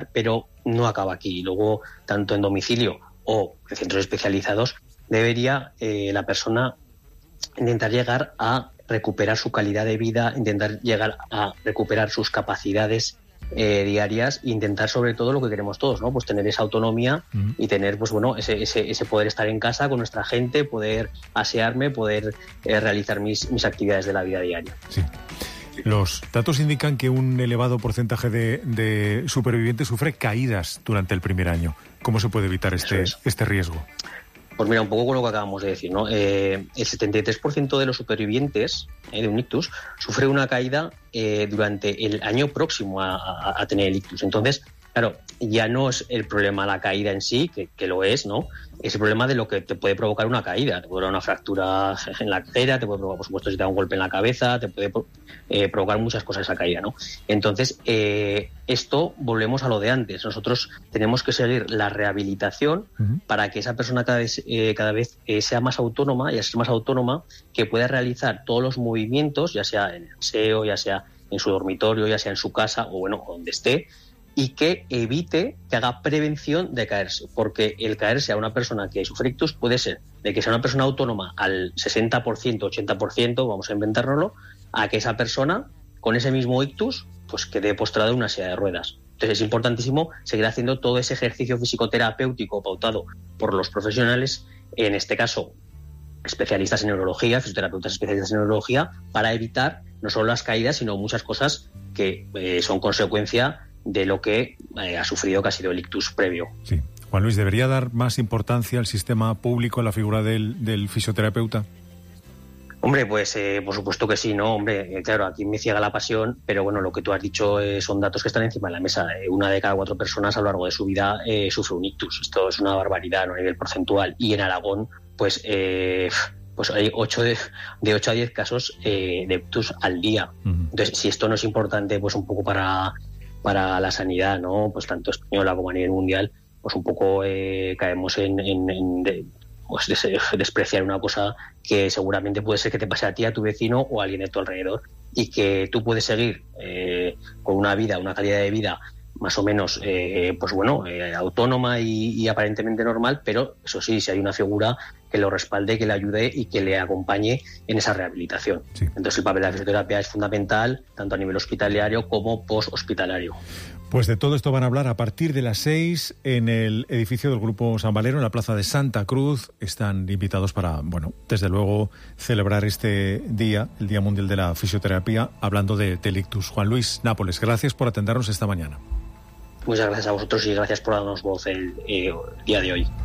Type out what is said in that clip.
pero no acaba aquí. Luego, tanto en domicilio o en centros especializados, debería la persona intentar llegar a recuperar su calidad de vida, intentar llegar a recuperar sus capacidades diarias, e intentar sobre todo lo que queremos todos, ¿no? Pues tener esa autonomía y tener, pues bueno, ese poder estar en casa con nuestra gente, poder asearme, poder realizar mis actividades de la vida diaria. Sí. Los datos indican que un elevado porcentaje de supervivientes sufre caídas durante el primer año. ¿Cómo se puede evitar este riesgo? Pues mira, un poco con lo que acabamos de decir, ¿no? El 73% de los supervivientes de un ictus sufre una caída durante el año próximo a tener el ictus. Entonces, claro, ya no es el problema la caída en sí, que lo es, ¿no? Es el problema de lo que te puede provocar una caída. Te puede dar una fractura en la cadera, te puede provocar, por supuesto, si te da un golpe en la cabeza, te puede provocar muchas cosas esa caída, ¿no? Entonces, esto volvemos a lo de antes. Nosotros tenemos que seguir la rehabilitación para que esa persona cada vez sea más autónoma, y al ser más autónoma, que pueda realizar todos los movimientos, ya sea en el aseo, ya sea en su dormitorio, ya sea en su casa o, bueno, donde esté, y que evite, que haga prevención de caerse, porque el caerse a una persona que sufre ictus puede ser de que sea una persona autónoma al 60%, 80%, vamos a inventárnoslo, a que esa persona con ese mismo ictus pues quede postrada en una silla de ruedas. Entonces es importantísimo seguir haciendo todo ese ejercicio físico-terapéutico pautado por los profesionales, en este caso especialistas en neurología, fisioterapeutas especialistas en neurología, para evitar no solo las caídas, sino muchas cosas que son consecuencia de lo que ha sufrido, que ha sido el ictus previo. Sí. Juan Luis, ¿debería dar más importancia al sistema público a la figura del fisioterapeuta? Hombre, pues por supuesto que sí, ¿no? Hombre, claro, aquí me ciega la pasión, pero bueno, lo que tú has dicho son datos que están encima de la mesa. Una de cada 4 personas a lo largo de su vida sufre un ictus. Esto es una barbaridad, ¿no? A nivel porcentual. Y en Aragón, pues hay 8 a 10 casos de ictus al día. Entonces, si esto no es importante, pues un poco para la sanidad, ¿no? Pues tanto española como a nivel mundial, pues un poco caemos en despreciar una cosa que seguramente puede ser que te pase a ti, a tu vecino o a alguien de tu alrededor, y que tú puedes seguir con una vida, una calidad de vida más o menos autónoma y aparentemente normal, pero eso sí, si hay una figura que lo respalde, que le ayude y que le acompañe en esa rehabilitación. Sí. Entonces el papel de la fisioterapia es fundamental, tanto a nivel hospitalario como post-hospitalario. Pues de todo esto van a hablar a partir de las 6 en el edificio del Grupo San Valero, en la Plaza de Santa Cruz. Están invitados para, bueno, desde luego, celebrar este día, el Día Mundial de la Fisioterapia, hablando del ictus. Juan Luis Nápoles, gracias por atendernos esta mañana. Muchas gracias a vosotros y gracias por darnos voz el día de hoy.